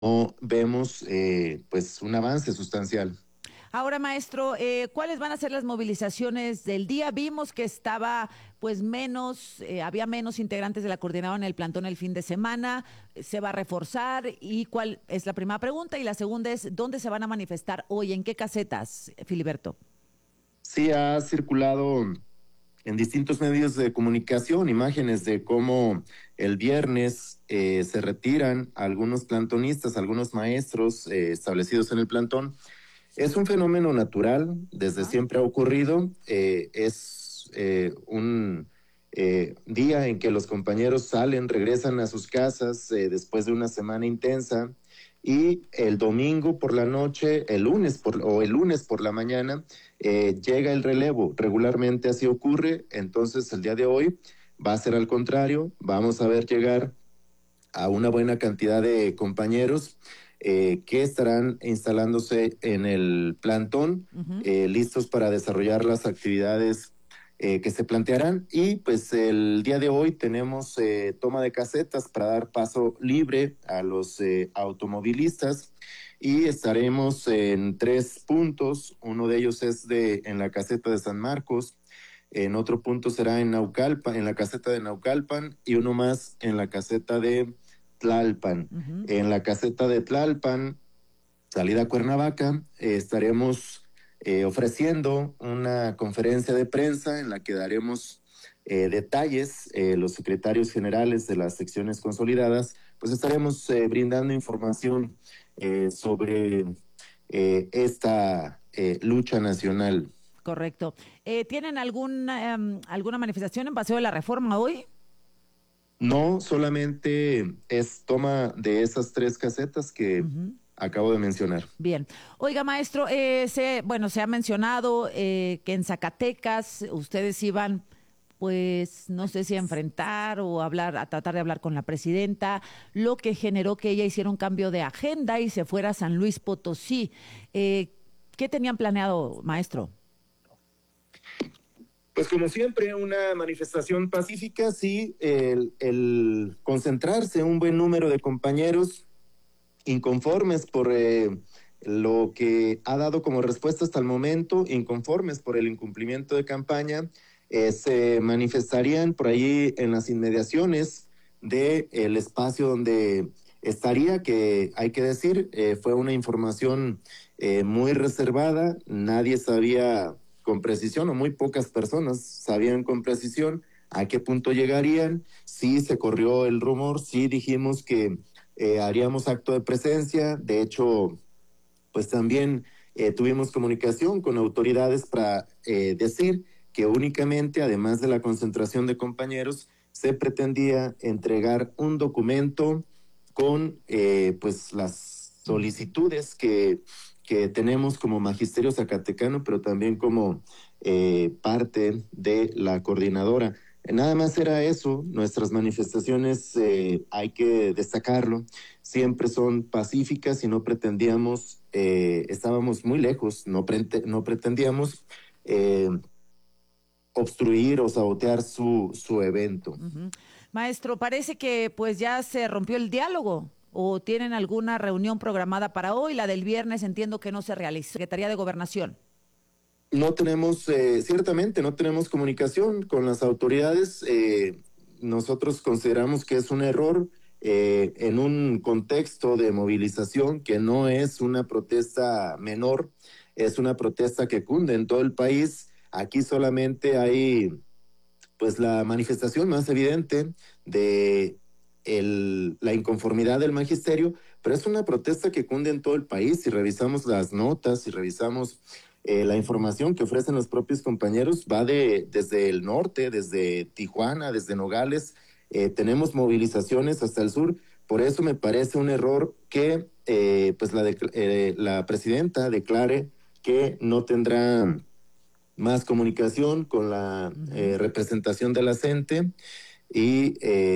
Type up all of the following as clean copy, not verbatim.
no vemos pues un avance sustancial. Ahora, maestro, ¿cuáles van a ser las movilizaciones del día? Vimos que estaba, pues, había menos integrantes de la coordinadora en el plantón el fin de semana. ¿Se va a reforzar? ¿Y cuál es la primera pregunta? Y la segunda es, ¿dónde se van a manifestar hoy? ¿En qué casetas, Filiberto? Sí ha circulado en distintos medios de comunicación imágenes de cómo el viernes se retiran algunos plantonistas, algunos maestros establecidos en el plantón. Es un fenómeno natural, desde Ajá. siempre ha ocurrido, es un día en que los compañeros salen, regresan a sus casas después de una semana intensa y el domingo por la noche, el lunes por la mañana, llega el relevo. Regularmente así ocurre, entonces el día de hoy va a ser al contrario, vamos a ver llegar a una buena cantidad de compañeros que estarán instalándose en el plantón, Ujú. listos para desarrollar las actividades que se plantearán. Y pues el día de hoy tenemos toma de casetas para dar paso libre a los automovilistas y estaremos en 3 puntos. Uno de ellos es en la caseta de San Marcos. En otro punto será en Naucalpan, en la caseta de Naucalpan, y uno más en la caseta de Tlalpan. Ujú. En la caseta de Tlalpan, salida a Cuernavaca, estaremos ofreciendo una conferencia de prensa en la que daremos detalles. Los secretarios generales de las secciones consolidadas, pues estaremos brindando información sobre esta lucha nacional. Correcto. ¿Tienen alguna manifestación en Paseo de la Reforma hoy? No solamente es toma de esas 3 casetas que Ujú. acabo de mencionar. Bien. Oiga, maestro, bueno, se ha mencionado que en Zacatecas ustedes iban, pues, no sé si a enfrentar o a tratar de hablar con la presidenta, lo que generó que ella hiciera un cambio de agenda y se fuera a San Luis Potosí. ¿Qué tenían planeado, maestro? Pues como siempre, una manifestación pacífica, sí, el concentrarse un buen número de compañeros inconformes por lo que ha dado como respuesta hasta el momento, inconformes por el incumplimiento de campaña, se manifestarían por ahí en las inmediaciones del espacio donde estaría, que hay que decir, fue una información muy reservada, nadie sabía con precisión, o muy pocas personas sabían con precisión a qué punto llegarían. Sí se corrió el rumor, sí dijimos que haríamos acto de presencia. De hecho, pues también tuvimos comunicación con autoridades para decir que únicamente, además de la concentración de compañeros, se pretendía entregar un documento con pues las solicitudes que tenemos como magisterio zacatecano, pero también como parte de la coordinadora. Nada más era eso. Nuestras manifestaciones, hay que destacarlo, siempre son pacíficas y no pretendíamos, estábamos muy lejos, no pretendíamos eh, obstruir o sabotear su evento. Ujú. Maestro, parece que pues ya se rompió el diálogo o tienen alguna reunión programada para hoy. La del viernes entiendo que no se realizó. Secretaría de Gobernación. No tenemos, ciertamente, no tenemos comunicación con las autoridades. Nosotros consideramos que es un error en un contexto de movilización que no es una protesta menor, es una protesta que cunde en todo el país. Aquí solamente hay pues la manifestación más evidente de la inconformidad del magisterio, pero es una protesta que cunde en todo el país. Si revisamos las notas, si revisamos la información que ofrecen los propios compañeros, va desde el norte, desde Tijuana, desde Nogales, tenemos movilizaciones hasta el sur. Por eso me parece un error que pues la presidenta declare que no tendrá más comunicación con la Ujú. representación de la CENTE y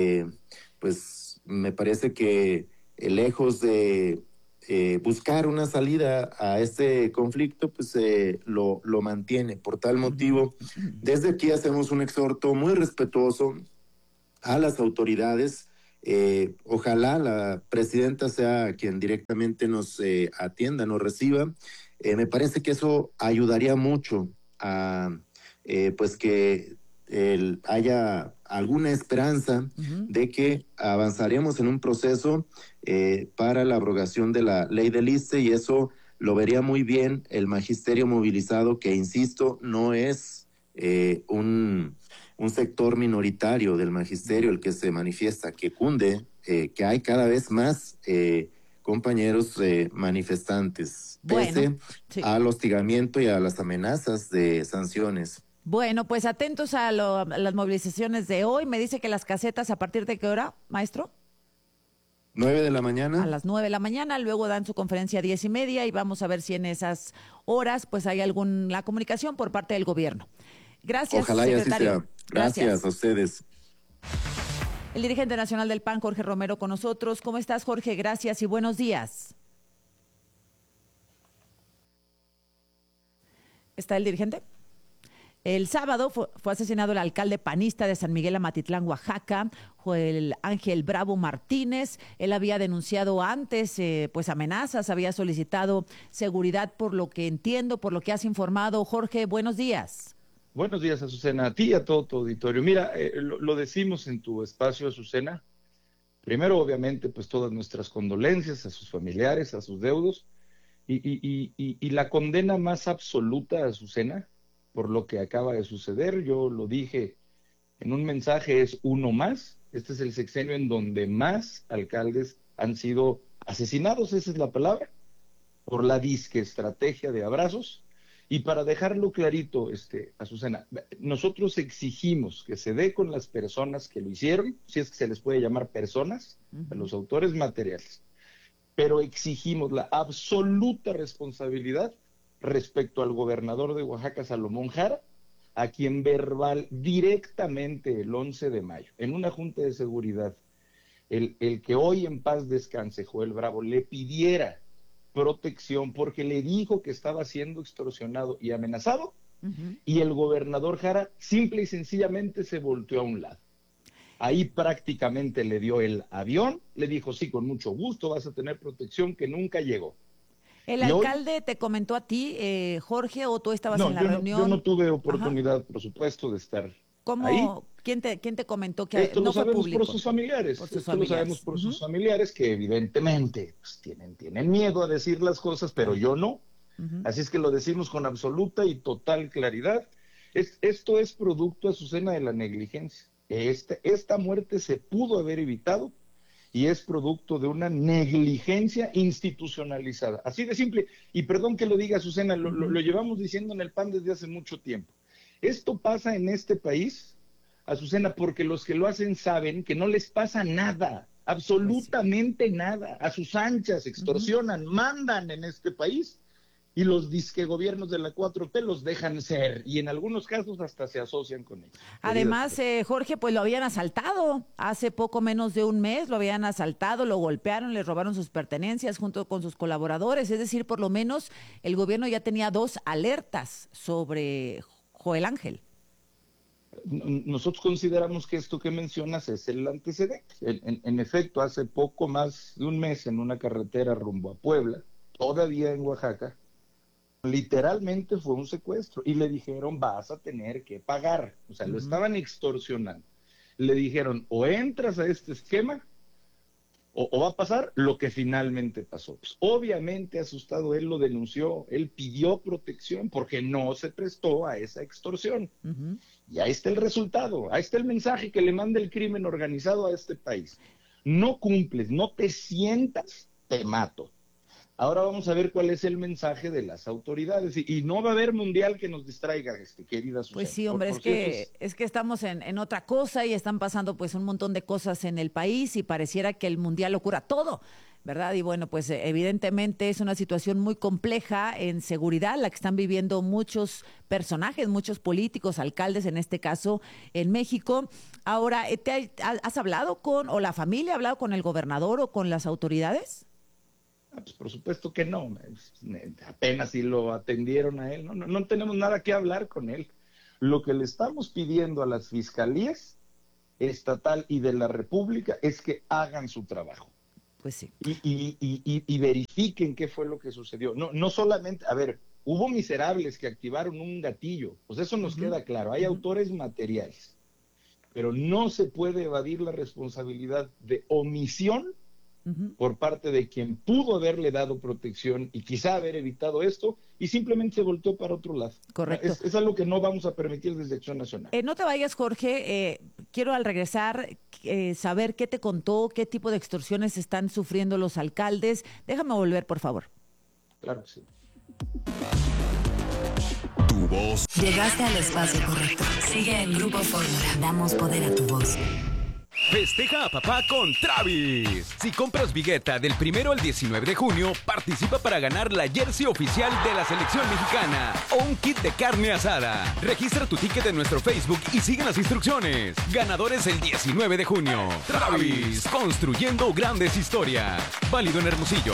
pues me parece que lejos de buscar una salida a este conflicto, pues lo mantiene. Por tal Ujú. motivo, desde aquí hacemos un exhorto muy respetuoso a las autoridades Ojalá la presidenta sea quien directamente nos atienda, nos reciba. Me parece que eso ayudaría mucho a pues que haya alguna esperanza Ujú. de que avanzaríamos en un proceso para la abrogación de la ley del ISSSTE, y eso lo vería muy bien el magisterio movilizado, que insisto, no es un sector minoritario del magisterio el que se manifiesta, que cunde, que hay cada vez más compañeros manifestantes, Bueno, pese sí. al hostigamiento y a las amenazas de sanciones. Bueno, pues atentos a las movilizaciones de hoy. Me dice que las casetas, ¿a partir de qué hora, maestro? 9 de la mañana. A las 9 de la mañana, luego dan su conferencia a 10:30 y vamos a ver si en esas horas pues hay alguna comunicación por parte del gobierno. Gracias, Ojalá y así secretario. sea. Gracias Gracias. a ustedes. El dirigente nacional del PAN, Jorge Romero, con nosotros. ¿Cómo estás, Jorge? Gracias y buenos días. ¿Está el dirigente? El sábado fue asesinado el alcalde panista de San Miguel Amatitlán, Oaxaca, Joel Ángel Bravo Martínez. Él había denunciado antes pues amenazas, había solicitado seguridad, por lo que entiendo, por lo que has informado. Jorge, buenos días. Buenos días, Azucena, a ti y a todo tu auditorio. Mira, lo decimos en tu espacio, Azucena. Primero, obviamente, pues todas nuestras condolencias a sus familiares, a sus deudos, y la condena más absoluta, Azucena, por lo que acaba de suceder. Yo lo dije en un mensaje, es uno más. Este es el sexenio en donde más alcaldes han sido asesinados, esa es la palabra, por la disque estrategia de abrazos. Y para dejarlo clarito, Azucena, nosotros exigimos que se dé con las personas que lo hicieron, si es que se les puede llamar personas, a los autores materiales, pero exigimos la absoluta responsabilidad respecto al gobernador de Oaxaca, Salomón Jara, a quien verbal directamente el 11 de mayo, en una junta de seguridad, el que hoy en paz descanse, Joel Bravo, le pidiera protección porque le dijo que estaba siendo extorsionado y amenazado, y el gobernador Jara simple y sencillamente se volteó a un lado. Ahí prácticamente le dio el avión, le dijo, sí, con mucho gusto, vas a tener protección, que nunca llegó. ¿El Y hoy, alcalde te comentó a ti, Jorge, o tú estabas en la yo no reunión? tuve Ajá. oportunidad, por supuesto, de estar ahí. ¿Cómo, quién te comentó que Esto lo no fue sabemos por público? sus familiares, Por sus esto lo sabemos familiares. por Ujú, sus familiares, que evidentemente pues, tienen miedo a decir las cosas, pero claro. yo no. Ujú. Así es que lo decimos con absoluta y total claridad. Esto es producto, Azucena, de la negligencia. Esta muerte se pudo haber evitado y es producto de una negligencia institucionalizada. Así de simple. Y perdón que lo diga, Azucena, lo llevamos diciendo en el PAN desde hace mucho tiempo. Esto pasa en este país, Azucena, porque los que lo hacen saben que no les pasa nada, Pues sí. absolutamente nada. A sus anchas Ujú. extorsionan, mandan en este país, y los disque gobiernos de la 4T los dejan ser, y en algunos casos hasta se asocian con ellos. Querida Además, Azucena. Jorge, pues lo habían asaltado hace poco menos de un mes, lo habían asaltado, lo golpearon, le robaron sus pertenencias junto con sus colaboradores. Es decir, por lo menos el gobierno ya tenía dos alertas sobre Joel Ángel. Nosotros consideramos que esto que mencionas es el antecedente. En efecto, hace poco más de un mes, en una carretera rumbo a Puebla, todavía en Oaxaca, literalmente fue un secuestro y le dijeron, vas a tener que pagar. O sea, lo Ujú. estaban extorsionando. Le dijeron, o entras a este esquema o va a pasar lo que finalmente pasó. Pues, obviamente asustado, él lo denunció, él pidió protección porque no se prestó a esa extorsión. Ujú. Y ahí está el resultado, ahí está el mensaje que le manda el crimen organizado a este país. No cumples, no te sientas, te mato. Ahora vamos a ver cuál es el mensaje de las autoridades. Y no va a haber mundial que nos distraiga, querida Pues Susana. sí, hombre, es Por cierto, que, es que estamos en otra cosa y están pasando pues un montón de cosas en el país y pareciera que el mundial lo cura todo, ¿verdad? Y bueno, pues evidentemente es una situación muy compleja en seguridad, la que están viviendo muchos personajes, muchos políticos, alcaldes en este caso en México. Ahora, ¿has hablado con, o la familia ha hablado con el gobernador o con las autoridades? pues por supuesto que no. Apenas si lo atendieron a él. No tenemos nada que hablar con él. Lo que le estamos pidiendo a las fiscalías estatal y de la República es que hagan su trabajo. Pues sí. Y verifiquen qué fue lo que sucedió. No solamente, a ver, hubo miserables que activaron un gatillo, pues eso nos queda claro, hay autores materiales, pero no se puede evadir la responsabilidad de omisión por parte de quien pudo haberle dado protección y quizá haber evitado esto y simplemente se volteó para otro lado. Correcto. Es algo que no vamos a permitir desde Acción Nacional. No te vayas, Jorge. Quiero al regresar saber qué te contó, qué tipo de extorsiones están sufriendo los alcaldes. Déjame volver, por favor. Claro que sí. Tu voz. Llegaste al espacio correcto. Sigue en Grupo Fórmula. Damos poder a tu voz. Festeja a papá con Travis. Si compras Vigueta del 1 al 19 de junio, participa para ganar la jersey oficial de la selección mexicana o un kit de carne asada. Registra tu ticket en nuestro Facebook y sigue las instrucciones. Ganadores el 19 de junio. Travis, construyendo grandes historias. Válido en Hermosillo.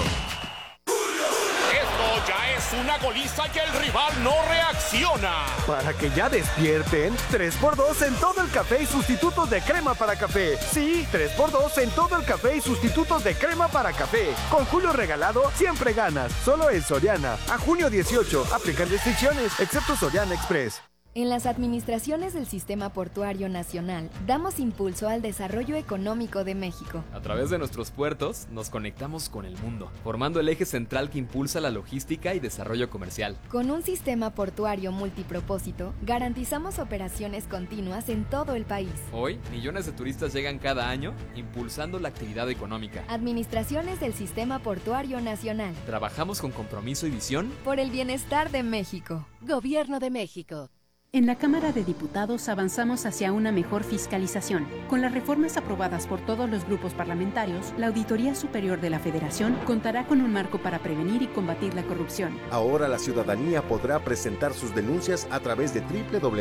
Ya es una goliza y el rival no reacciona. Para que ya despierten, 3x2 en todo el café y sustitutos de crema para café. Sí, 3x2 en todo el café y sustitutos de crema para café. Con Julio Regalado siempre ganas. Solo en Soriana. A junio 18. Aplican restricciones, excepto Soriana Express. En las administraciones del Sistema Portuario Nacional, damos impulso al desarrollo económico de México. A través de nuestros puertos, nos conectamos con el mundo, formando el eje central que impulsa la logística y desarrollo comercial. Con un sistema portuario multipropósito, garantizamos operaciones continuas en todo el país. Hoy, millones de turistas llegan cada año, impulsando la actividad económica. Administraciones del Sistema Portuario Nacional. Trabajamos con compromiso y visión por el bienestar de México. Gobierno de México. En la Cámara de Diputados avanzamos hacia una mejor fiscalización. Con las reformas aprobadas por todos los grupos parlamentarios, la Auditoría Superior de la Federación contará con un marco para prevenir y combatir la corrupción. Ahora la ciudadanía podrá presentar sus denuncias a través de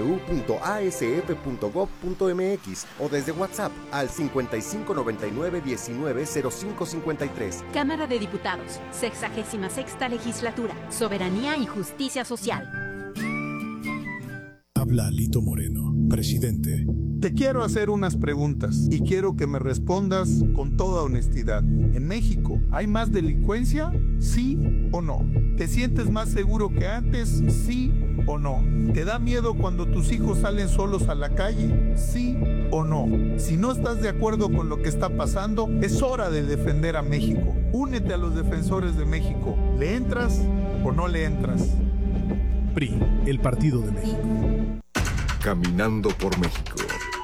www.asf.gov.mx o desde WhatsApp al 5599-190553. Cámara de Diputados, 66ª Legislatura, Soberanía y Justicia Social. Habla Alito Moreno, presidente. Te quiero hacer unas preguntas y quiero que me respondas con toda honestidad. ¿En México hay más delincuencia? ¿Sí o no? ¿Te sientes más seguro que antes? ¿Sí o no? ¿Te da miedo cuando tus hijos salen solos a la calle? ¿Sí o no? Si no estás de acuerdo con lo que está pasando, es hora de defender a México. Únete a los defensores de México. ¿Le entras o no le entras? PRI, el Partido de México. Caminando por México.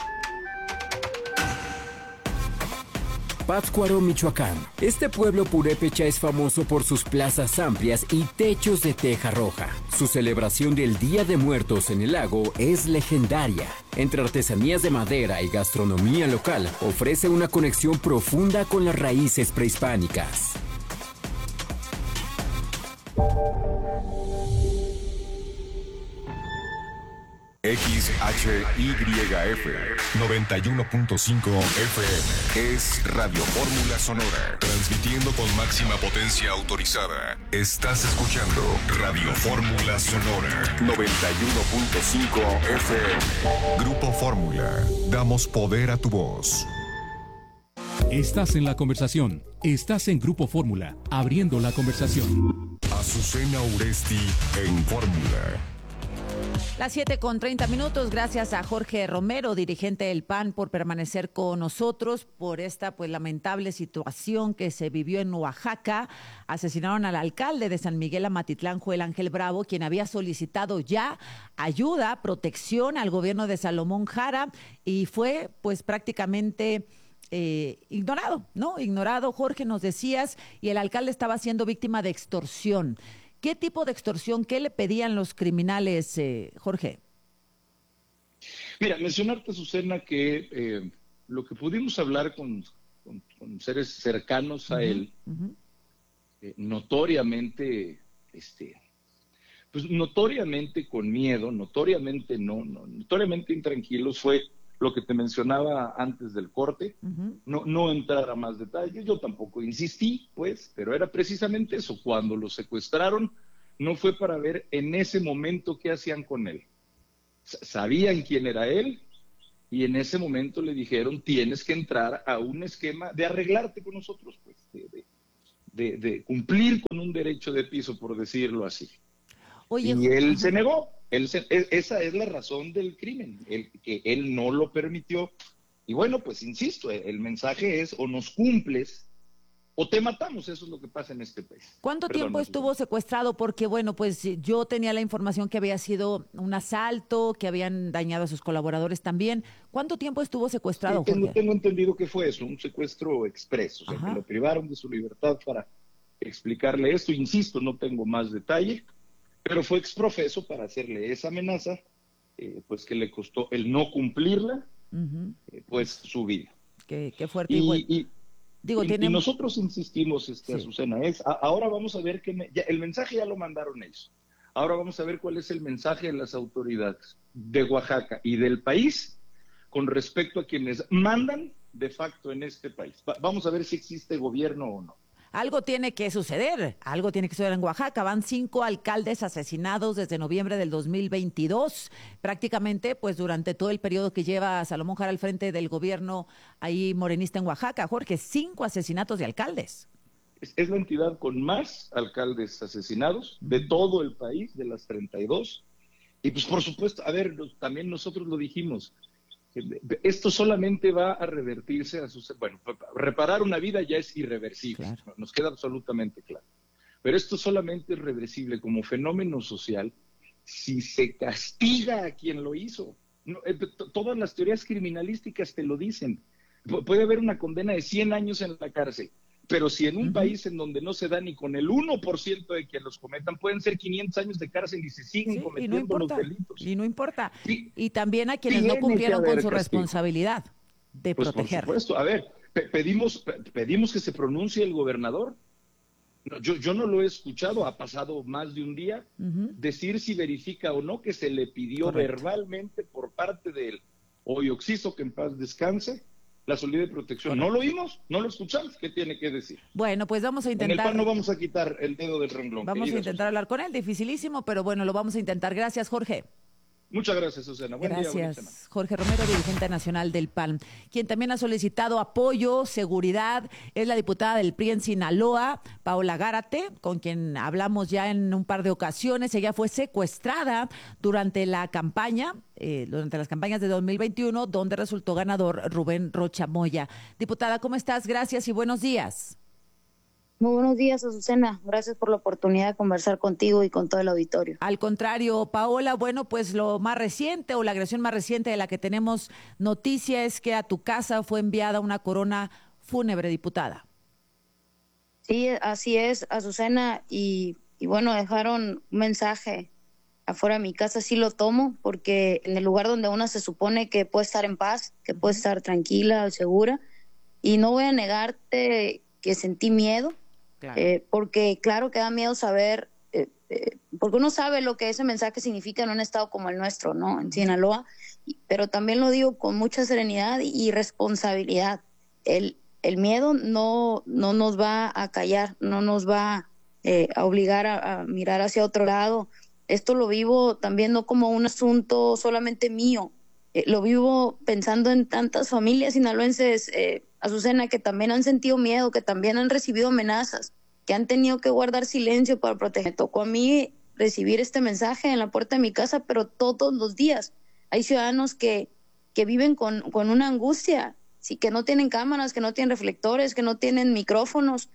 Pátzcuaro, Michoacán. Este pueblo purépecha es famoso por sus plazas amplias y techos de teja roja. Su celebración del Día de Muertos en el lago es legendaria. Entre artesanías de madera y gastronomía local, ofrece una conexión profunda con las raíces prehispánicas. XHYF 91.5 FM es Radio Fórmula Sonora, transmitiendo con máxima potencia autorizada. Estás escuchando Radio Fórmula Sonora 91.5 FM. Grupo Fórmula, damos poder a tu voz. Estás en la conversación. Estás en Grupo Fórmula, abriendo la conversación. Azucena Uresti en Fórmula. Las 7:30. Gracias a Jorge Romero, dirigente del PAN, por permanecer con nosotros por esta lamentable situación que se vivió en Oaxaca. Asesinaron al alcalde de San Miguel Amatitlán, Joel Ángel Bravo, quien había solicitado ya ayuda, protección al gobierno de Salomón Jara, y fue prácticamente ignorado, ¿no? Ignorado, Jorge, nos decías, y el alcalde estaba siendo víctima de extorsión. ¿Qué tipo de extorsión? ¿Qué le pedían los criminales, Jorge? Mira, mencionarte, Azucena, que lo que pudimos hablar con seres cercanos a él, notoriamente, notoriamente con miedo, notoriamente notoriamente intranquilos, fue lo que te mencionaba antes del corte. No entrar a más detalles, yo tampoco insistí, pero era precisamente eso. Cuando lo secuestraron, no fue para ver en ese momento qué hacían con él. Sabían quién era él, y en ese momento le dijeron, tienes que entrar a un esquema de arreglarte con nosotros, pues, de cumplir con un derecho de piso, por decirlo así. Oye, y él se negó. Esa es la razón del crimen, que él no lo permitió. Y bueno, pues insisto, el mensaje es o nos cumples o te matamos. Eso es lo que pasa en este país. ¿Cuánto tiempo estuvo secuestrado? Porque bueno, pues yo tenía la información que había sido un asalto, que habían dañado a sus colaboradores también. ¿Cuánto tiempo estuvo secuestrado? Sí, tengo entendido que fue eso, un secuestro expreso, o sea, que lo privaron de su libertad para explicarle esto. Insisto, no tengo más detalle, pero fue exprofeso para hacerle esa amenaza, pues que le costó el no cumplirla, pues su vida. Qué fuerte. Y nosotros insistimos, Azucena, ahora vamos a ver el mensaje ya lo mandaron ellos. Ahora vamos a ver cuál es el mensaje de las autoridades de Oaxaca y del país con respecto a quienes mandan de facto en este país. Vamos a ver si existe gobierno o no. Algo tiene que suceder en Oaxaca. Van 5 alcaldes asesinados desde noviembre del 2022. Prácticamente, pues durante todo el periodo que lleva Salomón Jara al frente del gobierno ahí morenista en Oaxaca. Jorge, 5 asesinatos de alcaldes. Es la entidad con más alcaldes asesinados de todo el país, de las 32. Y pues por supuesto, también nosotros lo dijimos, esto solamente va a revertirse reparar una vida ya es irreversible, claro. Nos queda absolutamente claro. Pero esto solamente es reversible como fenómeno social si se castiga a quien lo hizo. Todas las teorías criminalísticas te lo dicen. Puede haber una condena de 100 años en la cárcel, pero si en un país en donde no se da ni con el 1% de quienes los cometan, pueden ser 500 años de cárcel y se siguen cometiendo los delitos. Y no importa. Sí, y también a quienes no cumplieron con su responsabilidad de proteger. Por supuesto. Pedimos que se pronuncie el gobernador. Yo no lo he escuchado, ha pasado más de un día, decir si verifica o no que se le pidió verbalmente por parte del hoy Oxiso, que en paz descanse, la solidez de protección. No lo oímos, no lo escuchamos. ¿Qué tiene que decir? Bueno, pues vamos a intentar. En el cual no vamos a quitar el dedo del renglón. Vamos a intentar hablar con él, dificilísimo, pero bueno, lo vamos a intentar. Gracias, Jorge. Muchas gracias, Susana. Gracias, Jorge Romero, dirigente nacional del PAN. Quien también ha solicitado apoyo, seguridad, es la diputada del PRI en Sinaloa, Paola Gárate, con quien hablamos ya en un par de ocasiones. Ella fue secuestrada durante la campaña, durante las campañas de 2021, donde resultó ganador Rubén Rocha Moya. Diputada, ¿cómo estás? Gracias y buenos días. Muy buenos días, Azucena. Gracias por la oportunidad de conversar contigo y con todo el auditorio. Al contrario, Paola, bueno, pues lo más reciente o la agresión más reciente de la que tenemos noticia es que a tu casa fue enviada una corona fúnebre, diputada. Sí, así es, Azucena, y bueno, dejaron un mensaje afuera de mi casa. Sí lo tomo, porque en el lugar donde una se supone que puede estar en paz, que puede estar tranquila, segura, y no voy a negarte que sentí miedo. Claro. Porque claro que da miedo saber, porque uno sabe lo que ese mensaje significa en un estado como el nuestro, ¿no? En Sinaloa, pero también lo digo con mucha serenidad y responsabilidad. El miedo no nos va a callar, no nos va a obligar a mirar hacia otro lado. Esto lo vivo también no como un asunto solamente mío, lo vivo pensando en tantas familias sinaloenses, Azucena, que también han sentido miedo, que también han recibido amenazas, que han tenido que guardar silencio para proteger. Me tocó a mí recibir este mensaje en la puerta de mi casa, pero todos los días hay ciudadanos que viven con una angustia, sí, que no tienen cámaras, que no tienen reflectores, que no tienen micrófonos,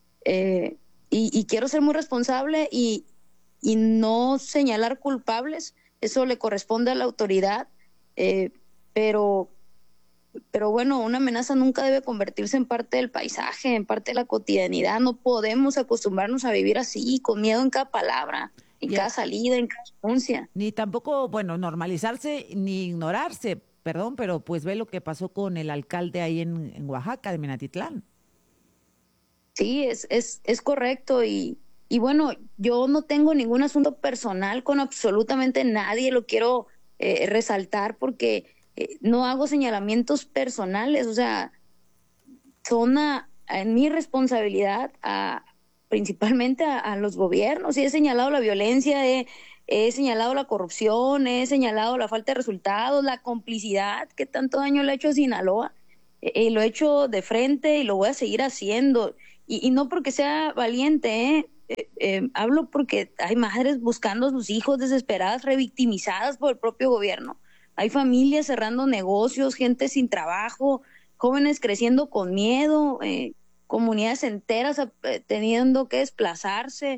y quiero ser muy responsable y no señalar culpables. Eso le corresponde a la autoridad, pero bueno, una amenaza nunca debe convertirse en parte del paisaje, en parte de la cotidianidad. No podemos acostumbrarnos a vivir así, con miedo en cada palabra, en cada salida, en cada denuncia. Ni tampoco, bueno, normalizarse ni ignorarse, perdón, pero pues ve lo que pasó con el alcalde ahí en Oaxaca, de Minatitlán. Sí, es correcto y bueno, yo no tengo ningún asunto personal con absolutamente nadie, lo quiero resaltar porque no hago señalamientos personales, o sea, son en mi responsabilidad principalmente a los gobiernos, y he señalado la violencia, he he señalado la corrupción, he señalado la falta de resultados, la complicidad que tanto daño le ha hecho a Sinaloa. Lo he hecho de frente y lo voy a seguir haciendo. Y no porque sea valiente, hablo porque hay madres buscando a sus hijos desesperadas, revictimizadas por el propio gobierno. Hay familias cerrando negocios, gente sin trabajo, jóvenes creciendo con miedo, comunidades enteras teniendo que desplazarse.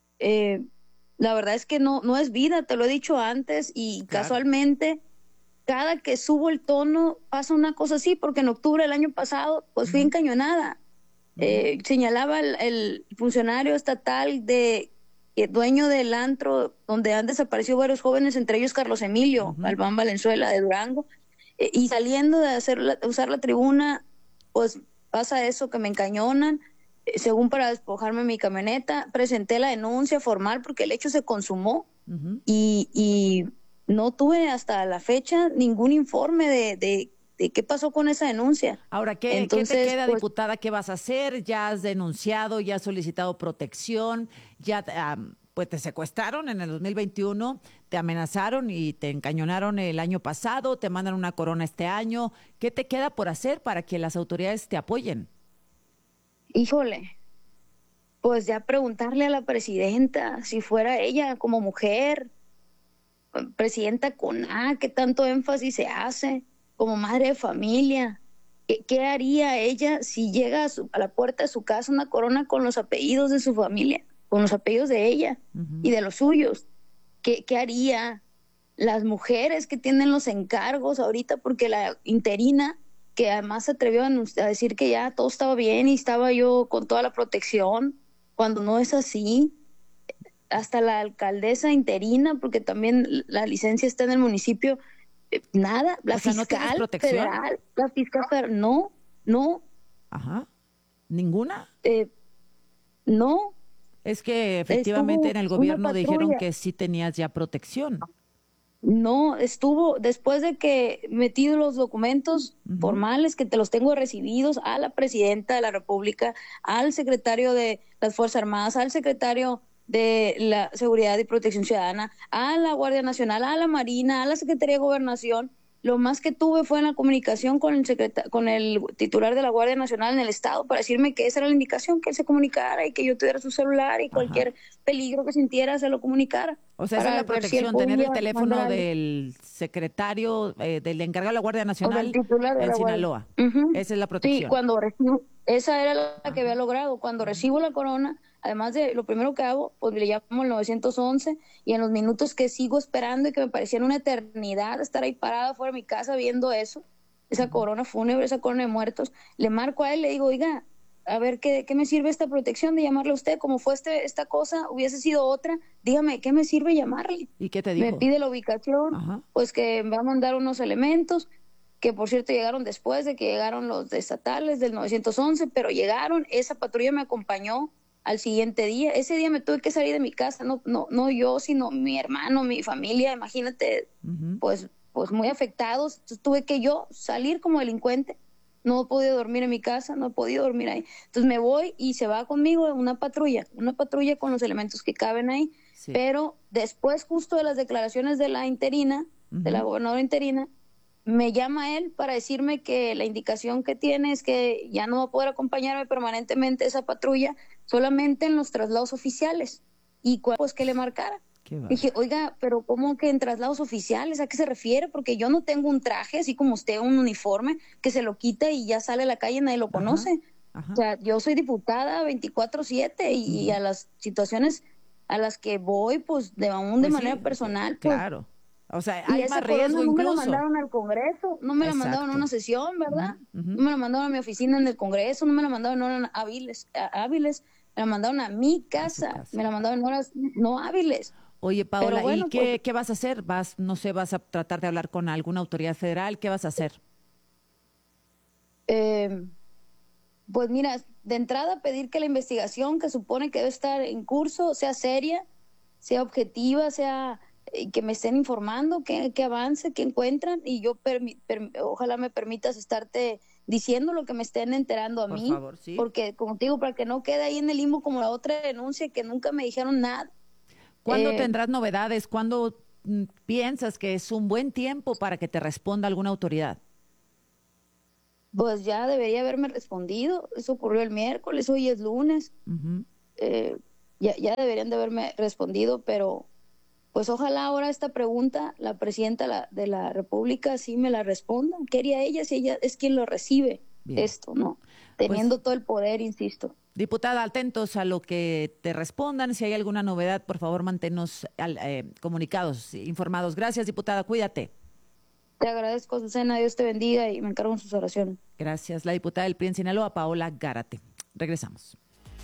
La verdad es que no es vida, te lo he dicho antes, y claro, casualmente cada que subo el tono pasa una cosa así, porque en octubre del año pasado pues fui encañonada. Señalaba el funcionario estatal dueño del antro donde han desaparecido varios jóvenes, entre ellos Carlos Emilio Albán Valenzuela de Durango, y saliendo de usar la tribuna, pues pasa eso, que me encañonan. Según para despojarme mi camioneta, presenté la denuncia formal porque el hecho se consumó y no tuve hasta la fecha ningún informe de qué pasó con esa denuncia. Ahora, ¿qué te queda, pues, diputada? ¿Qué vas a hacer? ¿Ya has denunciado, ya has solicitado protección? ¿Ya pues te secuestraron en el 2021, te amenazaron y te encañonaron el año pasado, te mandan una corona este año? ¿Qué te queda por hacer para que las autoridades te apoyen? Híjole, pues ya preguntarle a la presidenta, si fuera ella como mujer, presidenta con A, qué tanto énfasis se hace, como madre de familia, ¿qué haría ella si llega a la puerta de su casa una corona con los apellidos de su familia, con los apellidos de ella y de los suyos? ¿Qué haría las mujeres que tienen los encargos ahorita? Porque la interina, que además se atrevió a decir que ya todo estaba bien y estaba yo con toda la protección, cuando no es así. Hasta la alcaldesa interina, porque también la licencia está en el municipio, nada. La fiscal federal, la fiscal federal, no. Ajá. ¿Ninguna? No. Es que efectivamente en el gobierno dijeron que sí tenías ya protección. No, estuvo, después de que metí los documentos formales, que te los tengo recibidos, a la presidenta de la República, al secretario de las Fuerzas Armadas, al secretario de la Seguridad y Protección Ciudadana, a la Guardia Nacional, a la Marina, a la Secretaría de Gobernación. Lo más que tuve fue en la comunicación con el titular de la Guardia Nacional en el Estado para decirme que esa era la indicación, que él se comunicara y que yo tuviera su celular y cualquier peligro que sintiera se lo comunicara. O sea, esa es la protección, tener el teléfono del secretario, del encargado de la Guardia Nacional en Sinaloa. Esa es la protección. Sí, cuando recibo, esa era la que había logrado. Cuando recibo la corona, además de lo primero que hago, pues le llamo al 911 y en los minutos que sigo esperando y que me parecían una eternidad estar ahí parada fuera de mi casa viendo eso, esa corona fúnebre, esa corona de muertos, le marco a él, le digo, oiga, a ver, ¿qué me sirve esta protección de llamarle a usted? Como fue esta cosa, hubiese sido otra, dígame, ¿qué me sirve llamarle? ¿Y qué te dijo? Me pide la ubicación, pues que va a mandar unos elementos, que por cierto llegaron después de que llegaron los estatales del 911, pero llegaron, esa patrulla me acompañó al siguiente día. Ese día me tuve que salir de mi casa, no yo, sino mi hermano, mi familia, imagínate, pues muy afectados. Entonces tuve que yo salir como delincuente. No he podido dormir en mi casa, no he podido dormir ahí. Entonces me voy y se va conmigo una patrulla con los elementos que caben ahí. Sí. Pero después, justo de las declaraciones de la interina, de la gobernadora interina, me llama él para decirme que la indicación que tiene es que ya no va a poder acompañarme permanentemente esa patrulla, solamente en los traslados oficiales. Y pues que le marcara. Dije, oiga, pero ¿cómo que en traslados oficiales? ¿A qué se refiere? Porque yo no tengo un traje, así como usted, un uniforme, que se lo quita y ya sale a la calle y nadie lo conoce. O sea, yo soy diputada 24/7 y a las situaciones a las que voy, pues de manera personal. Pues, claro. O sea, hay más riesgo no incluso. Me la mandaron al Congreso, no me la mandaron a una sesión, ¿verdad? No me la mandaron a mi oficina en el Congreso, no me la mandaron en horas hábiles, me la mandaron a mi casa, me la mandaron en horas no hábiles. Oye, Paola, bueno, ¿y qué vas a hacer? ¿Vas a tratar de hablar con alguna autoridad federal? ¿Qué vas a hacer? Pues mira, de entrada pedir que la investigación que supone que debe estar en curso sea seria, sea objetiva, sea que me estén informando, que avance, que encuentran, y yo ojalá me permitas estarte diciendo lo que me estén enterando a mí, favor, sí. Porque como te digo, para que no quede ahí en el limbo como la otra denuncia que nunca me dijeron nada. ¿Cuándo tendrás novedades? ¿Cuándo piensas que es un buen tiempo para que te responda alguna autoridad? Pues ya debería haberme respondido. Eso ocurrió el miércoles, hoy es lunes. Ya deberían de haberme respondido, pero pues ojalá ahora esta pregunta la presidenta de la República sí me la responda. ¿Qué haría ella si ella es quien lo recibe? Bien. Esto, ¿no? Teniendo todo el poder, insisto. Diputada, atentos a lo que te respondan. Si hay alguna novedad, por favor, manténnos comunicados, informados. Gracias, diputada. Cuídate. Te agradezco, Azucena. Dios te bendiga y me encargo en sus oraciones. Gracias. La diputada del PRI en Sinaloa, Paola Gárate. Regresamos.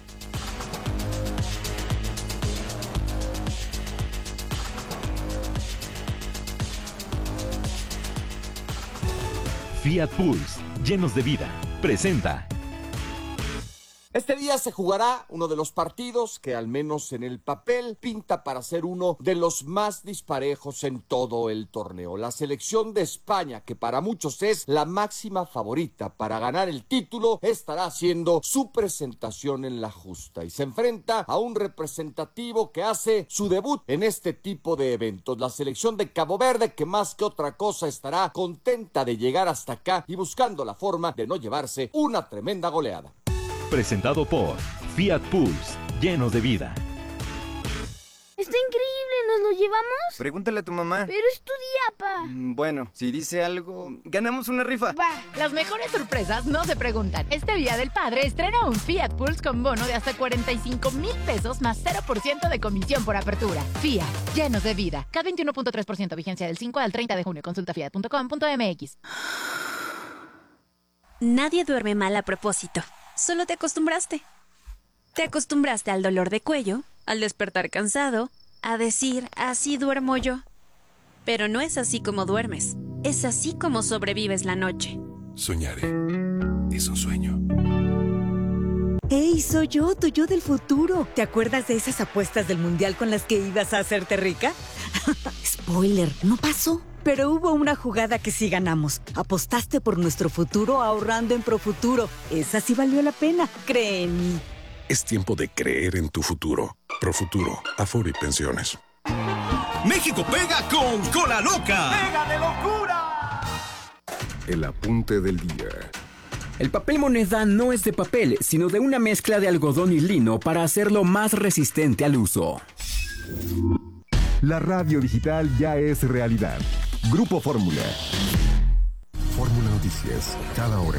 Fiat Pulse, llenos de vida, presenta. Este día se jugará uno de los partidos que, al menos en el papel, pinta para ser uno de los más disparejos en todo el torneo. La selección de España, que para muchos es la máxima favorita para ganar el título, estará haciendo su presentación en la justa y se enfrenta a un representativo que hace su debut en este tipo de eventos. La selección de Cabo Verde, que más que otra cosa estará contenta de llegar hasta acá y buscando la forma de no llevarse una tremenda goleada. Presentado por Fiat Pulse, llenos de vida. Está increíble, ¿nos lo llevamos? Pregúntale a tu mamá. Pero es tu día, pa. Bueno, si dice algo, ganamos una rifa. Va. Las mejores sorpresas no se preguntan. Este Día del Padre estrena un Fiat Pulse con bono de hasta 45,000 pesos más 0% de comisión por apertura. Fiat, llenos de vida. CAT 21.3%, vigencia del 5 al 30 de junio. Consulta fiat.com.mx. Nadie duerme mal a propósito. Solo te acostumbraste. Te acostumbraste al dolor de cuello, al despertar cansado, a decir, así duermo yo. Pero no es así como duermes. Es así como sobrevives la noche. Soñaré. Es un sueño. ¡Hey, soy yo, tu yo del futuro! ¿Te acuerdas de esas apuestas del mundial con las que ibas a hacerte rica? Spoiler, no pasó. Pero hubo una jugada que sí ganamos. Apostaste por nuestro futuro ahorrando en Profuturo. Esa sí valió la pena. Cree en mí. Es tiempo de creer en tu futuro. Profuturo, Afore y Pensiones. México pega con Cola Loca. ¡Pega de locura! El apunte del día. El papel moneda no es de papel, sino de una mezcla de algodón y lino para hacerlo más resistente al uso. La radio digital ya es realidad. Grupo Fórmula. Fórmula Noticias, cada hora.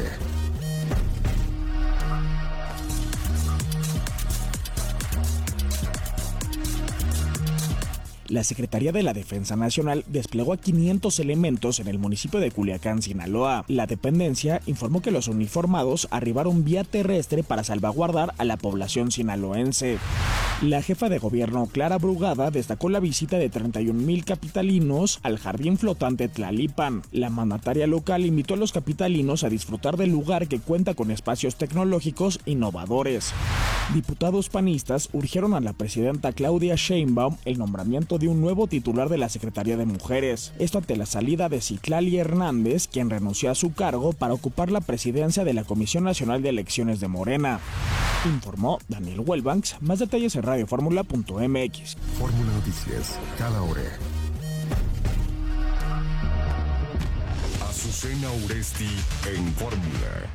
La Secretaría de la Defensa Nacional desplegó a 500 elementos en el municipio de Culiacán, Sinaloa. La dependencia informó que los uniformados arribaron vía terrestre para salvaguardar a la población sinaloense. La jefa de gobierno, Clara Brugada, destacó la visita de 31,000 capitalinos al jardín flotante Tlalipan. La mandataria local invitó a los capitalinos a disfrutar del lugar que cuenta con espacios tecnológicos innovadores. Diputados panistas urgieron a la presidenta Claudia Sheinbaum el nombramiento de un nuevo titular de la Secretaría de Mujeres. Esto ante la salida de Citlali Hernández, quien renunció a su cargo para ocupar la presidencia de la Comisión Nacional de Elecciones de Morena. Informó Daniel Welbanks. Más detalles en radioformula.mx. Fórmula Noticias, cada hora. Azucena Uresti en Fórmula.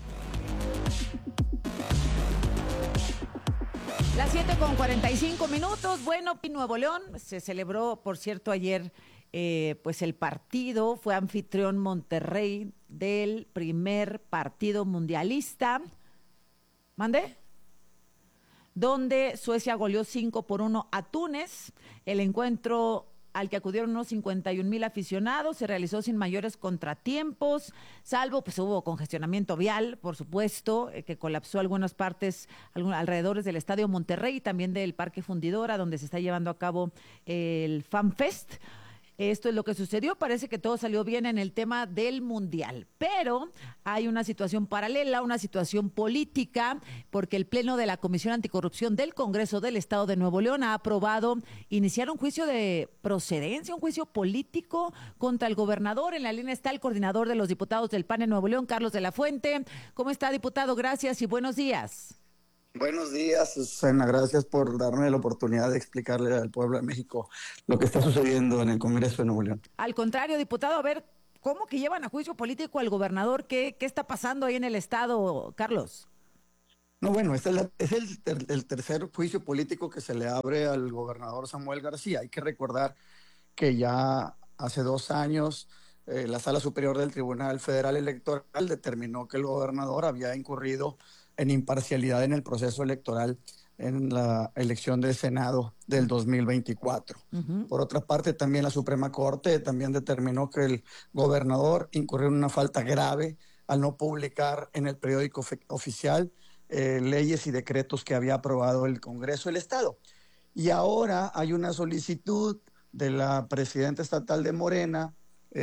Las 7:45. Bueno, Nuevo León se celebró, por cierto, ayer, pues el partido, fue anfitrión Monterrey del primer partido mundialista. ¿Mande? Donde Suecia goleó 5-1 a Túnez. El encuentro, al que acudieron unos 51,000 aficionados, se realizó sin mayores contratiempos, salvo pues hubo congestionamiento vial, por supuesto, que colapsó algunas partes, alrededores del Estadio Monterrey y también del Parque Fundidora, donde se está llevando a cabo el FanFest. Esto es lo que sucedió. Parece que todo salió bien en el tema del Mundial, pero hay una situación paralela, una situación política, porque el Pleno de la Comisión Anticorrupción del Congreso del Estado de Nuevo León ha aprobado iniciar un juicio de procedencia, un juicio político contra el gobernador. En la línea está el coordinador de los diputados del PAN en Nuevo León, Carlos de la Fuente. ¿Cómo está, diputado? Gracias y buenos días. Buenos días, Susana. Gracias por darme la oportunidad de explicarle al pueblo de México lo que está sucediendo en el Congreso de Nuevo León. Al contrario, diputado, a ver, ¿cómo que llevan a juicio político al gobernador? ¿Qué está pasando ahí en el estado, Carlos? No, bueno, este es el tercer juicio político que se le abre al gobernador Samuel García. Hay que recordar que ya hace 2 años la Sala Superior del Tribunal Federal Electoral determinó que el gobernador había incurrido en imparcialidad en el proceso electoral en la elección del Senado del 2024. Por otra parte, también la Suprema Corte también determinó que el gobernador incurrió en una falta grave al no publicar en el periódico oficial leyes y decretos que había aprobado el Congreso del Estado. Y ahora hay una solicitud de la presidenta estatal de Morena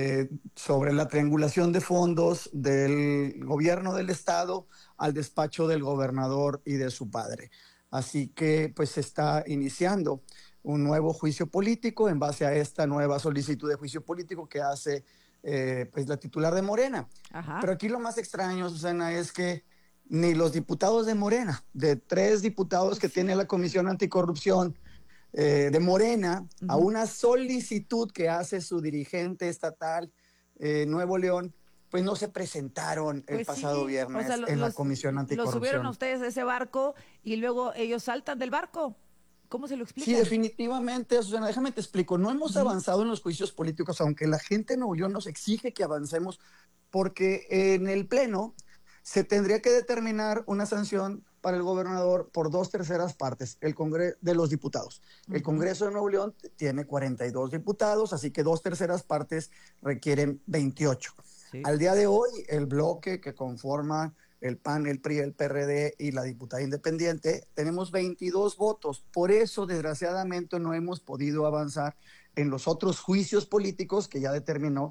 sobre la triangulación de fondos del gobierno del Estado al despacho del gobernador y de su padre. Así que pues se está iniciando un nuevo juicio político en base a esta nueva solicitud de juicio político que hace pues la titular de Morena. Ajá. Pero aquí lo más extraño, Susana, es que ni los diputados de Morena, de 3 diputados que tiene la Comisión Anticorrupción de Morena, a una solicitud que hace su dirigente estatal, Nuevo León, pues no se presentaron el pasado viernes en la Comisión Anticorrupción. Los subieron a ustedes a ese barco y luego ellos saltan del barco. ¿Cómo se lo explica? Sí, definitivamente, Susana, déjame te explico. No hemos avanzado en los juicios políticos, aunque la gente en Nuevo León nos exige que avancemos, porque en el Pleno se tendría que determinar una sanción para el gobernador por 2/3 partes de los diputados. El Congreso de Nuevo León tiene 42 diputados, así que 2/3 partes requieren 28. Sí. Al día de hoy, el bloque que conforma el PAN, el PRI, el PRD y la diputada independiente, tenemos 22 votos. Por eso, desgraciadamente, no hemos podido avanzar en los otros juicios políticos que ya determinó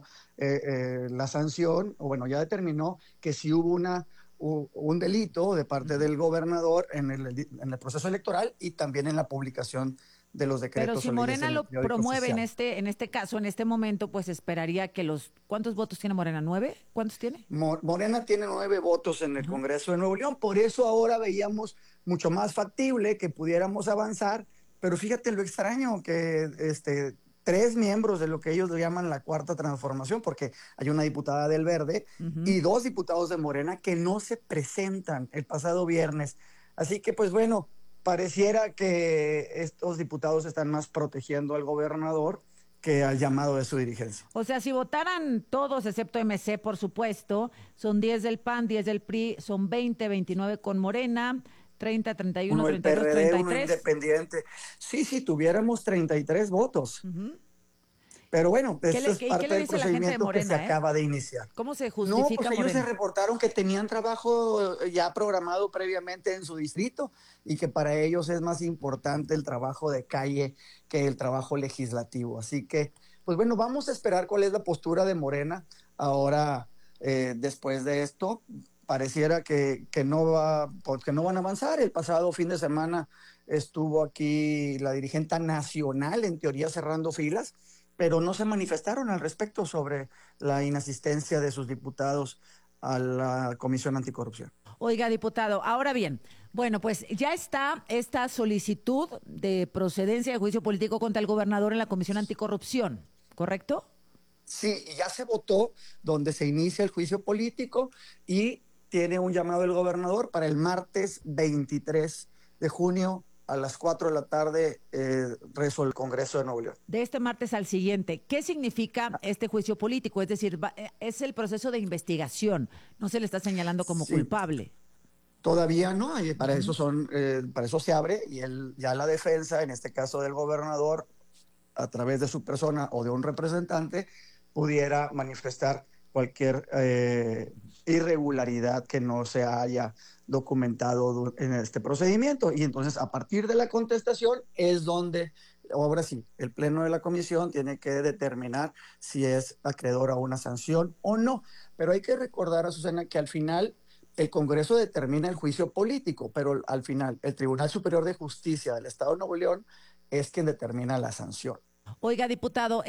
la sanción, o bueno, ya determinó que si hubo un delito de parte del gobernador en el proceso electoral y también en la publicación de los decretos. Pero si Morena lo promueve en este caso, en este momento, pues esperaría que ¿cuántos votos tiene Morena? ¿9? ¿Cuántos tiene? Morena tiene 9 votos en el Congreso de Nuevo León, por eso ahora veíamos mucho más factible que pudiéramos avanzar, pero fíjate lo extraño que 3 miembros de lo que ellos llaman la Cuarta Transformación, porque hay una diputada del Verde y 2 diputados de Morena que no se presentan el pasado viernes. Así que, pues bueno, pareciera que estos diputados están más protegiendo al gobernador que al llamado de su dirigencia. O sea, si votaran todos, excepto MC, por supuesto, son 10 del PAN, 10 del PRI, son 20, 29 con Morena, 30, 31, 32, PRD, 33. Uno independiente. Sí, tuviéramos 33 votos. Pero bueno, eso es parte del procedimiento que se acaba de iniciar. ¿Cómo se justifica? No, pues ellos se reportaron que tenían trabajo ya programado previamente en su distrito y que para ellos es más importante el trabajo de calle que el trabajo legislativo. Así que, pues bueno, vamos a esperar cuál es la postura de Morena ahora después de esto. Pareciera que no van a avanzar. El pasado fin de semana estuvo aquí la dirigente nacional, en teoría cerrando filas, pero no se manifestaron al respecto sobre la inasistencia de sus diputados a la Comisión Anticorrupción. Oiga, diputado, ahora bien, bueno, pues ya está esta solicitud de procedencia de juicio político contra el gobernador en la Comisión Anticorrupción, ¿correcto? Sí, ya se votó donde se inicia el juicio político y tiene un llamado del gobernador para el martes 23 de junio a las 4 de la tarde, rezo el Congreso de Nuevo León. De este martes al siguiente, ¿qué significa este juicio político? Es decir, es el proceso de investigación, no se le está señalando como culpable. Todavía no, para eso para eso se abre y ya la defensa, en este caso del gobernador, a través de su persona o de un representante, pudiera manifestar cualquier irregularidad que no se haya documentado en este procedimiento. Y entonces, a partir de la contestación, es donde, ahora sí, el Pleno de la Comisión tiene que determinar si es acreedor a una sanción o no. Pero hay que recordar a Susana que al final el Congreso determina el juicio político, pero al final el Tribunal Superior de Justicia del Estado de Nuevo León es quien determina la sanción. Oiga, diputado,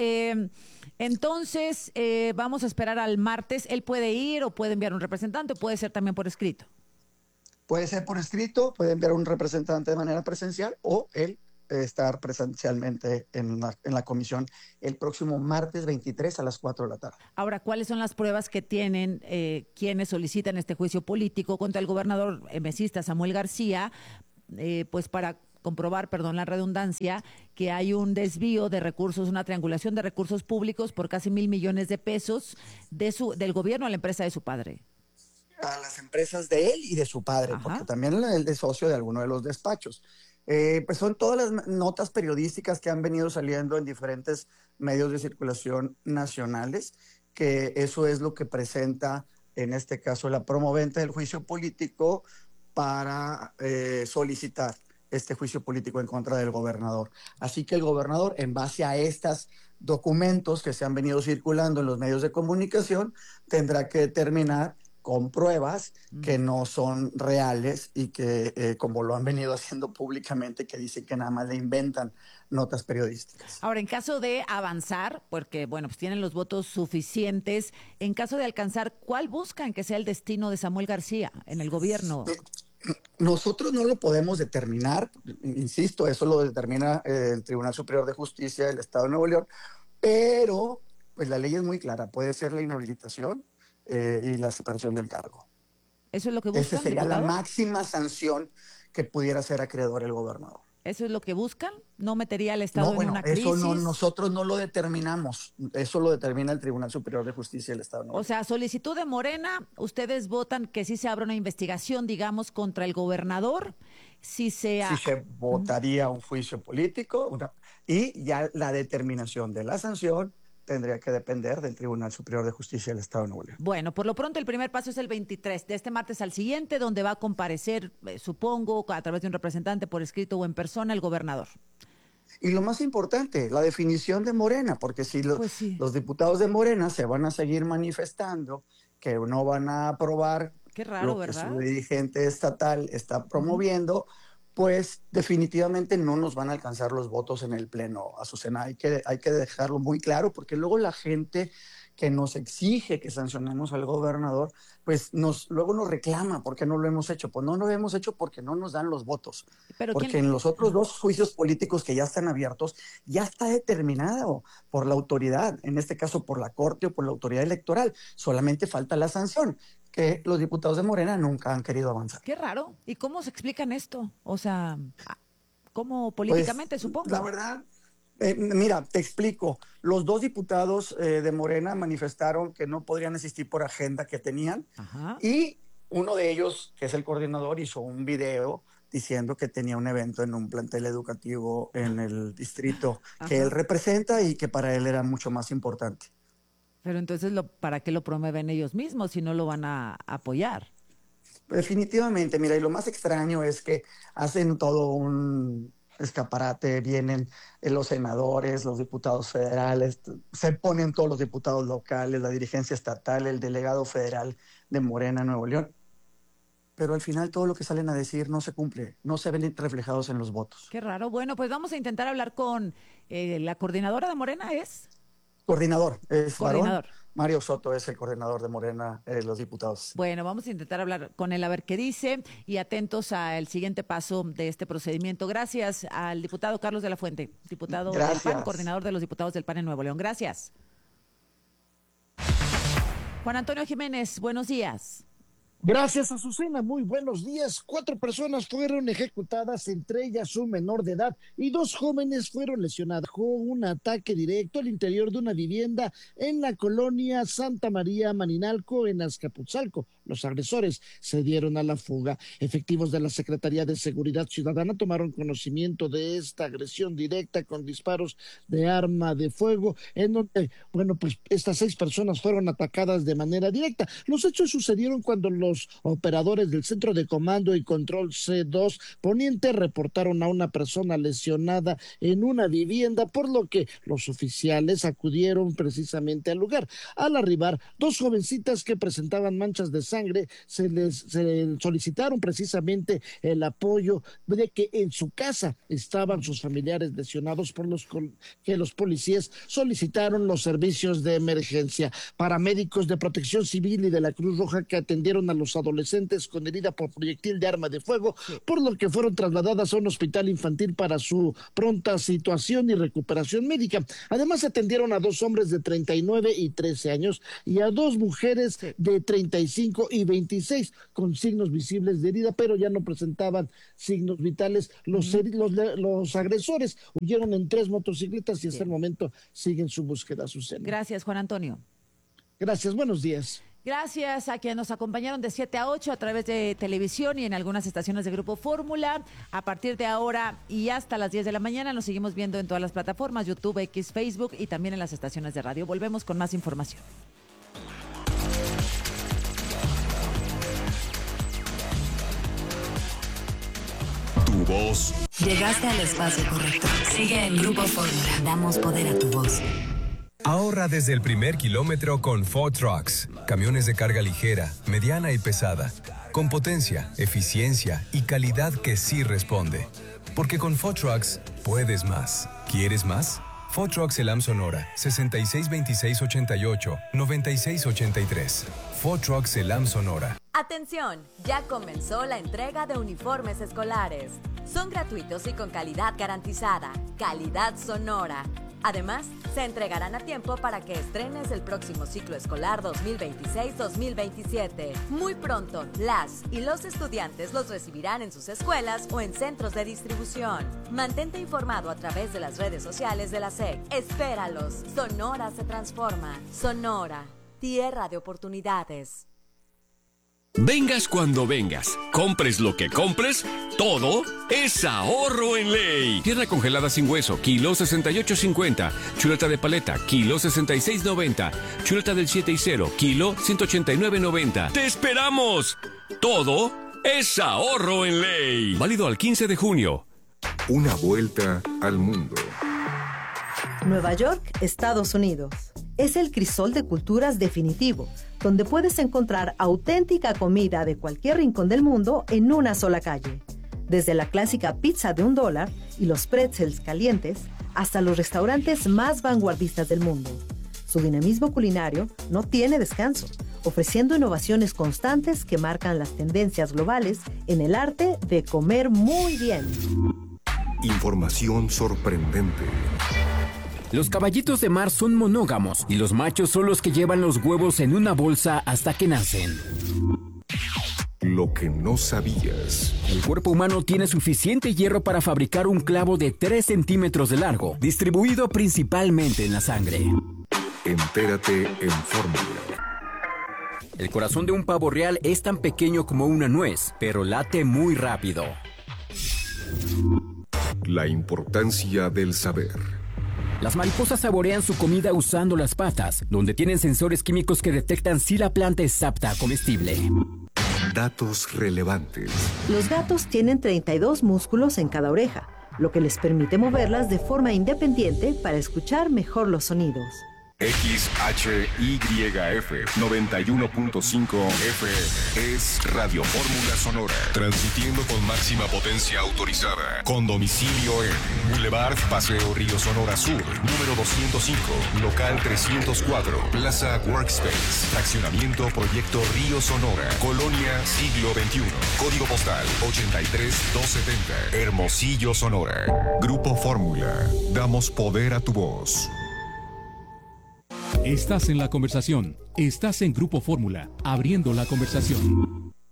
entonces vamos a esperar al martes. ¿Él puede ir o puede enviar un representante o puede ser también por escrito? Puede ser por escrito, puede enviar un representante de manera presencial o él estar presencialmente en la comisión el próximo martes 23 a las 4 de la tarde. Ahora, ¿cuáles son las pruebas que tienen quienes solicitan este juicio político contra el gobernador mesista Samuel García, pues para comprobar, perdón la redundancia, que hay un desvío de recursos, una triangulación de recursos públicos por casi 1,000 millones de pesos del gobierno a la empresa de su padre? A las empresas de él y de su padre, porque también él es socio de alguno de los despachos. Pues son todas las notas periodísticas que han venido saliendo en diferentes medios de circulación nacionales, que eso es lo que presenta, en este caso, la promovente del juicio político para solicitar este juicio político en contra del gobernador. Así que el gobernador, en base a estos documentos que se han venido circulando en los medios de comunicación, tendrá que determinar con pruebas que no son reales y que, como lo han venido haciendo públicamente, que dicen que nada más le inventan notas periodísticas. Ahora, en caso de avanzar, porque, bueno, pues tienen los votos suficientes, en caso de alcanzar, ¿cuál buscan que sea el destino de Samuel García en el gobierno? Nosotros no lo podemos determinar, insisto, eso lo determina el Tribunal Superior de Justicia del Estado de Nuevo León, pero pues la ley es muy clara, puede ser la inhabilitación y la separación del cargo. ¿Eso es lo que buscan, esa sería diputado? la máxima sanción que pudiera ser acreedor el gobernador. ¿Eso es lo que buscan? ¿No metería al Estado en una crisis? Eso no, nosotros no lo determinamos. Eso lo determina el Tribunal Superior de Justicia del Estado de Nuevo León. O sea, solicitud de Morena, ustedes votan que sí se abra una investigación, digamos, contra el gobernador, si se votaría un juicio político y ya la determinación de la sanción tendría que depender del Tribunal Superior de Justicia del Estado de Nuevo León. Bueno, por lo pronto el primer paso es el 23, de este martes al siguiente, donde va a comparecer, supongo, a través de un representante por escrito o en persona, el gobernador. Y lo más importante, la definición de Morena, porque si los diputados de Morena se van a seguir manifestando que no van a aprobar raro, lo que ¿verdad? su dirigente estatal está promoviendo, pues definitivamente no nos van a alcanzar los votos en el Pleno, Azucena. Hay que dejarlo muy claro, porque luego la gente que nos exige que sancionemos al gobernador, pues luego nos reclama porque no lo hemos hecho. Pues no lo hemos hecho porque no nos dan los votos. Porque en los otros dos juicios políticos que ya están abiertos, ya está determinado por la autoridad, en este caso por la Corte o por la autoridad electoral. Solamente falta la sanción, que los diputados de Morena nunca han querido avanzar. Qué raro. ¿Y cómo se explican esto? O sea, ¿cómo políticamente, pues, supongo? La verdad, mira, te explico. Los dos diputados de Morena manifestaron que no podrían asistir por agenda que tenían. Y uno de ellos, que es el coordinador, hizo un video diciendo que tenía un evento en un plantel educativo en el distrito que él representa y que para él era mucho más importante. Pero entonces, ¿para qué lo promueven ellos mismos si no lo van a apoyar? Definitivamente, mira, y lo más extraño es que hacen todo un escaparate, vienen los senadores, los diputados federales, se ponen todos los diputados locales, la dirigencia estatal, el delegado federal de Morena, Nuevo León, pero al final todo lo que salen a decir no se cumple, no se ven reflejados en los votos. Qué raro. Bueno, pues vamos a intentar hablar con la coordinadora de Morena, ¿es? Coordinador, es coordinador. Varón. Mario Soto es el coordinador de Morena, los diputados. Bueno, vamos a intentar hablar con él a ver qué dice y atentos al siguiente paso de este procedimiento. Gracias al diputado Carlos de la Fuente, diputado del PAN, coordinador de los diputados del PAN en Nuevo León. Gracias. Juan Antonio Jiménez, buenos días. Gracias, Azucena. Muy buenos días. 4 personas fueron ejecutadas, entre ellas un menor de edad, y 2 jóvenes fueron lesionados con un ataque directo al interior de una vivienda en la colonia Santa María Maninalco, en Azcapotzalco. Los agresores se dieron a la fuga. Efectivos de la Secretaría de Seguridad Ciudadana tomaron conocimiento de esta agresión directa con disparos de arma de fuego, en donde, pues estas 6 personas fueron atacadas de manera directa. Los hechos sucedieron cuando los operadores del Centro de Comando y Control C2 Poniente reportaron a una persona lesionada en una vivienda, por lo que los oficiales acudieron precisamente al lugar. Al arribar, 2 jovencitas que presentaban manchas de sangre sangre, se solicitaron precisamente el apoyo de que en su casa estaban sus familiares lesionados, por los que los policías solicitaron los servicios de emergencia. Paramédicos de Protección Civil y de la Cruz Roja que atendieron a los adolescentes con herida por proyectil de arma de fuego, por lo que fueron trasladadas a un hospital infantil para su pronta situación y recuperación médica. Además, atendieron a 2 hombres de 39 y 13 años y a 2 mujeres de 35 y 26 con signos visibles de herida, pero ya no presentaban signos vitales. Los agresores huyeron en 3 motocicletas y hasta el momento siguen su búsqueda, Azucena. Gracias, Juan Antonio. Gracias, buenos días. Gracias a quienes nos acompañaron de 7 a 8 a través de televisión y en algunas estaciones de Grupo Fórmula. A partir de ahora y hasta las 10 de la mañana nos seguimos viendo en todas las plataformas, YouTube, X, Facebook y también en las estaciones de radio. Volvemos con más información. Tu voz. Llegaste al espacio correcto. Sigue en Grupo Fórmula. Damos poder a tu voz. Ahorra desde el primer kilómetro con Ford Trucks. Camiones de carga ligera, mediana y pesada. Con potencia, eficiencia y calidad que sí responde. Porque con Ford Trucks puedes más. ¿Quieres más? Ford Trucks Elam Sonora, 662688-9683. Ford Trucks Elam Sonora. Atención, ya comenzó la entrega de uniformes escolares. Son gratuitos y con calidad garantizada. Calidad Sonora. Además, se entregarán a tiempo para que estrenes el próximo ciclo escolar 2026-2027. Muy pronto, las y los estudiantes los recibirán en sus escuelas o en centros de distribución. Mantente informado a través de las redes sociales de la SEC. Espéralos. Sonora se transforma. Sonora, tierra de oportunidades. Vengas cuando vengas, compres lo que compres, todo es ahorro en ley. Tierra congelada sin hueso, kilo 68.50. Chuleta de paleta, kilo 66.90. Chuleta del 7 y 0, kilo 189.90. ¡Te esperamos! Todo es ahorro en ley. Válido al 15 de junio. Una vuelta al mundo. Nueva York, Estados Unidos. Es el crisol de culturas definitivo, donde puedes encontrar auténtica comida de cualquier rincón del mundo en una sola calle. Desde la clásica pizza de $1 y los pretzels calientes, hasta los restaurantes más vanguardistas del mundo. Su dinamismo culinario no tiene descanso, ofreciendo innovaciones constantes que marcan las tendencias globales en el arte de comer muy bien. Información sorprendente. Los caballitos de mar son monógamos y los machos son los que llevan los huevos en una bolsa hasta que nacen. Lo que no sabías. El cuerpo humano tiene suficiente hierro para fabricar un clavo de 3 centímetros de largo, distribuido principalmente en la sangre. Entérate en Fórmula. El corazón de un pavo real es tan pequeño como una nuez, pero late muy rápido. La importancia del saber. Las mariposas saborean su comida usando las patas, donde tienen sensores químicos que detectan si la planta es apta a comestible. Datos relevantes. Los gatos tienen 32 músculos en cada oreja, lo que les permite moverlas de forma independiente para escuchar mejor los sonidos. XHYF 91.5 FM es Radio Fórmula Sonora, transmitiendo con máxima potencia autorizada, con domicilio en Boulevard Paseo Río Sonora Sur, número 205, local 304, Plaza Workspace, fraccionamiento Proyecto Río Sonora, Colonia Siglo XXI, código postal 83270, Hermosillo, Sonora. Grupo Fórmula, damos poder a tu voz. Estás en la conversación. Estás en Grupo Fórmula, abriendo la conversación.